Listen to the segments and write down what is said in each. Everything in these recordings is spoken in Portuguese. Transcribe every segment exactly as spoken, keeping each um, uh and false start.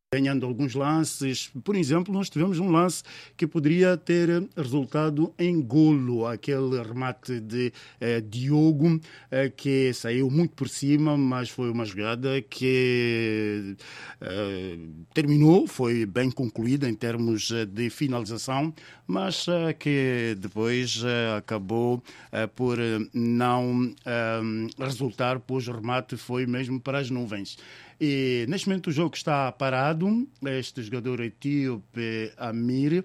ganhando alguns lances. Por exemplo, nós tivemos um lance que poderia ter resultado em golo, aquele remate de eh, Diogo, eh, que saiu muito por cima, mas foi uma jogada que eh, terminou, foi bem concluída em termos de finalização, mas eh, que depois eh, acabou eh, por não eh, resultar, pois o remate foi mesmo para as nuvens. E neste momento o jogo está parado. Este jogador etíope, Amir,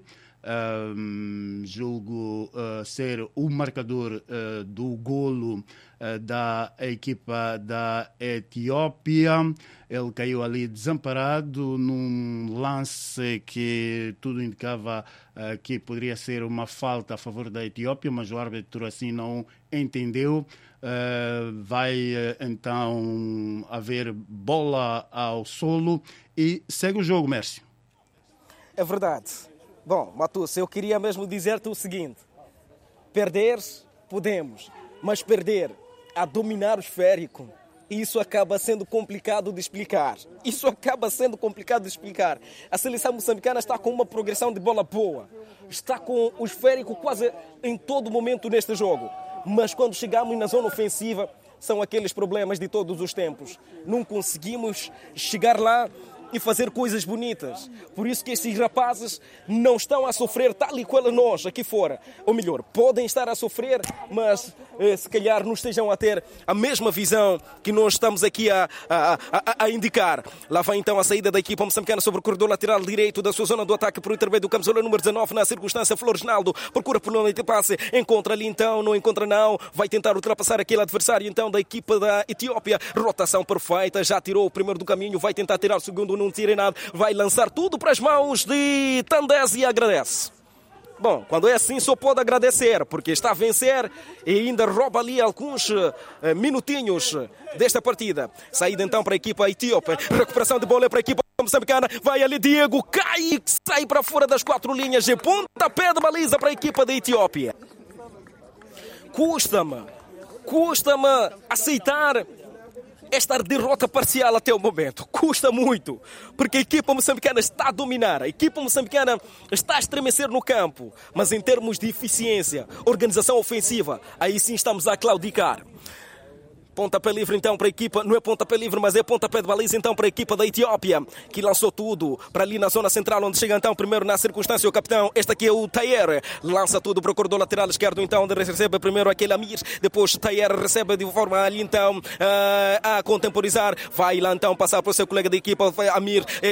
um, julgo uh, ser o marcador uh, do golo uh, da equipa da Etiópia. Ele caiu ali desamparado num lance que tudo indicava uh, que poderia ser uma falta a favor da Etiópia, mas o árbitro assim não entendeu. Uh, vai uh, então haver bola ao solo e segue o jogo, Mércio. É verdade. Bom, Matus, eu queria mesmo dizer-te o seguinte: perder podemos, mas perder a dominar o esférico, isso acaba sendo complicado de explicar. Isso acaba sendo complicado de explicar. A seleção moçambicana está com uma progressão de bola boa, está com o esférico quase em todo momento neste jogo. Mas quando chegamos na zona ofensiva, são aqueles problemas de todos os tempos. Não conseguimos chegar lá e fazer coisas bonitas. Por isso que esses rapazes não estão a sofrer tal e qual nós aqui fora. Ou melhor, podem estar a sofrer, mas eh, se calhar não estejam a ter a mesma visão que nós estamos aqui a, a, a, a indicar. Lá vai então a saída da equipa moçambicana sobre o corredor lateral direito da sua zona do ataque por intermédio do camisola número dezanove na circunstância. Flores Naldo procura por um passe, encontra ali então, não encontra não, vai tentar ultrapassar aquele adversário então da equipa da Etiópia. Rotação perfeita, já tirou o primeiro do caminho, vai tentar tirar o segundo, não tira nada, vai lançar tudo para as mãos de Tandese e agradece. Bom, quando é assim só pode agradecer, porque está a vencer e ainda rouba ali alguns uh, minutinhos desta partida. Saída então para a equipa etíope, recuperação de bola para a equipa moçambicana, vai ali Diego, cai e sai para fora das quatro linhas e pontapé de baliza para a equipa da Etiópia. Custa-me, custa-me aceitar esta derrota parcial até o momento. Custa muito, porque a equipa moçambicana está a dominar, a equipa moçambicana está a estremecer no campo, mas em termos de eficiência, organização ofensiva, aí sim estamos a claudicar. Pontapé livre então para a equipa, não é pontapé livre, mas é pontapé de baliza então para a equipa da Etiópia, que lançou tudo para ali na zona central, onde chega então primeiro na circunstância o capitão, este aqui é o Tayer, lança tudo para o corredor lateral esquerdo então, onde recebe primeiro aquele Amir, depois Tayer recebe de forma ali então uh, a contemporizar, vai lá então passar para o seu colega de equipa, Amir,